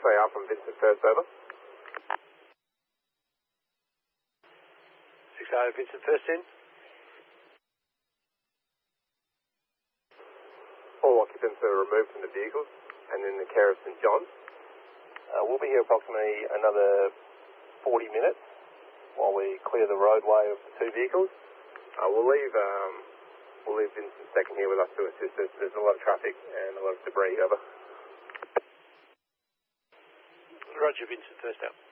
X-ray out from Vincent first, over. 60 Vincent first in. All occupants are removed from the vehicles and in the care of St John's. We'll be here approximately another 40 minutes while we clear the roadway of the two vehicles. We'll leave Vincent second here with us to assist us. There's a lot of traffic and a lot of debris, over. Roger, Vincent first out.